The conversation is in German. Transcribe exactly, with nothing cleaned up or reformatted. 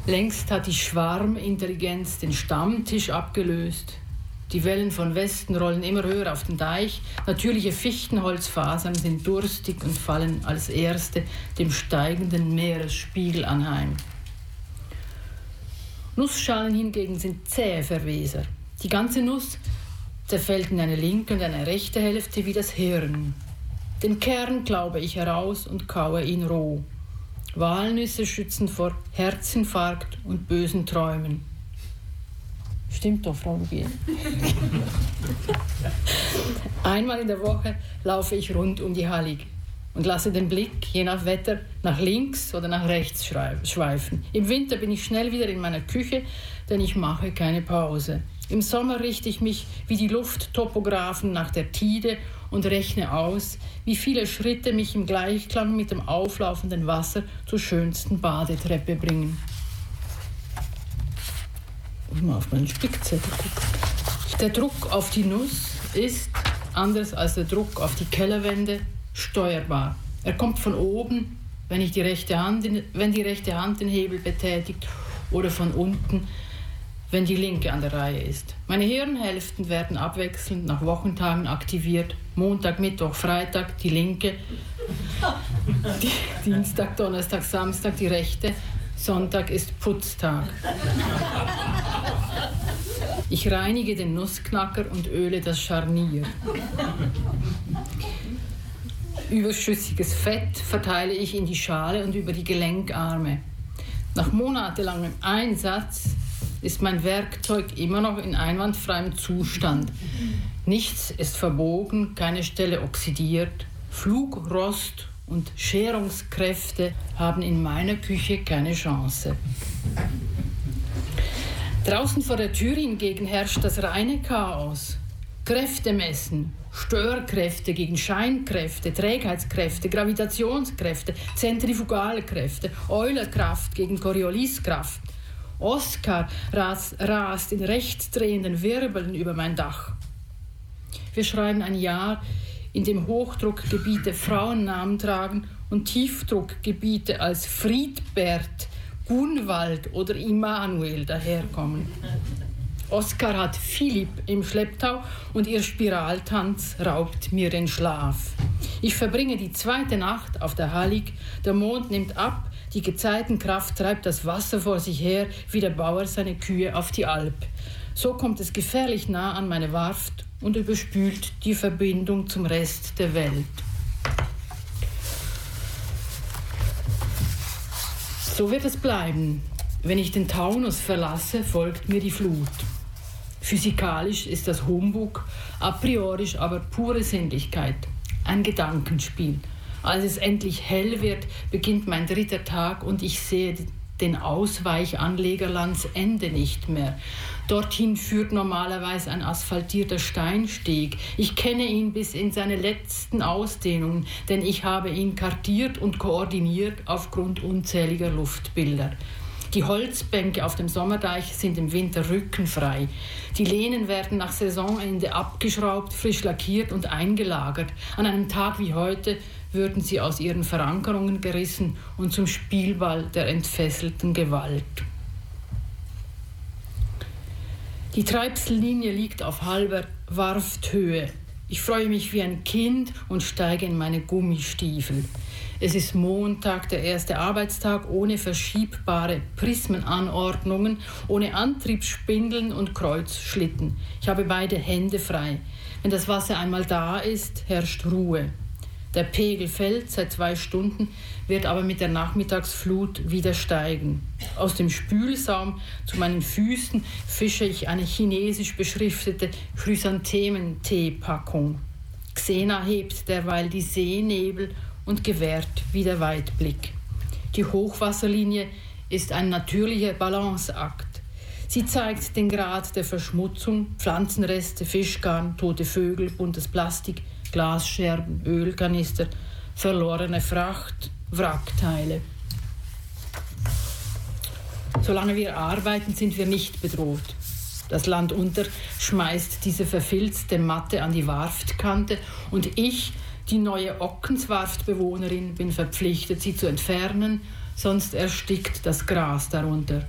Längst hat die Schwarmintelligenz den Stammtisch abgelöst. Die Wellen von Westen rollen immer höher auf den Deich. Natürliche Fichtenholzfasern sind durstig und fallen als erste dem steigenden Meeresspiegel anheim. Nussschalen hingegen sind zähe Verweser. Die ganze Nuss zerfällt in eine linke und eine rechte Hälfte wie das Hirn. Den Kern klaube ich heraus und kaue ihn roh. Walnüsse schützen vor Herzinfarkt und bösen Träumen. Stimmt doch, Frau Lugier. Einmal in der Woche laufe ich rund um die Hallig und lasse den Blick, je nach Wetter, nach links oder nach rechts schweifen. Im Winter bin ich schnell wieder in meiner Küche, denn ich mache keine Pause. Im Sommer richte ich mich wie die Lufttopographen nach der Tide und rechne aus, wie viele Schritte mich im Gleichklang mit dem auflaufenden Wasser zur schönsten Badetreppe bringen. Ich muss mal auf meinen Spickzettel gucken. Der Druck auf die Nuss ist, anders als der Druck auf die Kellerwände, steuerbar. Er kommt von oben, wenn, ich die rechte Hand in, wenn die rechte Hand den Hebel betätigt, oder von unten, wenn die linke an der Reihe ist. Meine Hirnhälften werden abwechselnd nach Wochentagen aktiviert. Montag, Mittwoch, Freitag die linke, die, Dienstag, Donnerstag, Samstag die rechte, Sonntag ist Putztag. Ich reinige den Nussknacker und öle das Scharnier. Überschüssiges Fett verteile ich in die Schale und über die Gelenkarme. Nach monatelangem Einsatz ist mein Werkzeug immer noch in einwandfreiem Zustand. Nichts ist verbogen, keine Stelle oxidiert. Flugrost und Scherungskräfte haben in meiner Küche keine Chance. Draußen vor der Tür hingegen herrscht das reine Chaos. Kräfte messen, Störkräfte gegen Scheinkräfte, Trägheitskräfte, Gravitationskräfte, Zentrifugalkräfte, Eulerkraft gegen Corioliskraft. Oskar rast, rast in rechtsdrehenden Wirbeln über mein Dach. Wir schreiben ein Jahr, in dem Hochdruckgebiete Frauennamen tragen und Tiefdruckgebiete als Friedbert, Gunwald oder Immanuel daherkommen. Oskar hat Philipp im Schlepptau und ihr Spiraltanz raubt mir den Schlaf. Ich verbringe die zweite Nacht auf der Hallig, der Mond nimmt ab, die Gezeitenkraft treibt das Wasser vor sich her, wie der Bauer seine Kühe auf die Alp. So kommt es gefährlich nah an meine Warft und überspült die Verbindung zum Rest der Welt. So wird es bleiben. Wenn ich den Taunus verlasse, folgt mir die Flut. Physikalisch ist das Humbug, a priori aber pure Sinnlichkeit, ein Gedankenspiel. Als es endlich hell wird, beginnt mein dritter Tag und ich sehe den Ausweichanlegerlands Ende nicht mehr. Dorthin führt normalerweise ein asphaltierter Steinsteg. Ich kenne ihn bis in seine letzten Ausdehnungen, denn ich habe ihn kartiert und koordiniert aufgrund unzähliger Luftbilder. Die Holzbänke auf dem Sommerdeich sind im Winter rückenfrei. Die Lehnen werden nach Saisonende abgeschraubt, frisch lackiert und eingelagert. An einem Tag wie heute würden sie aus ihren Verankerungen gerissen und zum Spielball der entfesselten Gewalt. Die Treibsellinie liegt auf halber Warfthöhe. Ich freue mich wie ein Kind und steige in meine Gummistiefel. Es ist Montag, der erste Arbeitstag ohne verschiebbare Prismenanordnungen, ohne Antriebsspindeln und Kreuzschlitten. Ich habe beide Hände frei. Wenn das Wasser einmal da ist, herrscht Ruhe. Der Pegel fällt seit zwei Stunden, wird aber mit der Nachmittagsflut wieder steigen. Aus dem Spülsaum zu meinen Füßen fische ich eine chinesisch beschriftete Chrysanthemen-Teepackung. Xena hebt derweil die Seenebel und gewährt wieder Weitblick. Die Hochwasserlinie ist ein natürlicher Balanceakt. Sie zeigt den Grad der Verschmutzung, Pflanzenreste, Fischgarn, tote Vögel, buntes Plastik, Glasscherben, Ölkanister, verlorene Fracht, Wrackteile. Solange wir arbeiten, sind wir nicht bedroht. Das Land unter schmeißt diese verfilzte Matte an die Warftkante und ich, die neue Ockenswarftbewohnerin, bin verpflichtet, sie zu entfernen, sonst erstickt das Gras darunter.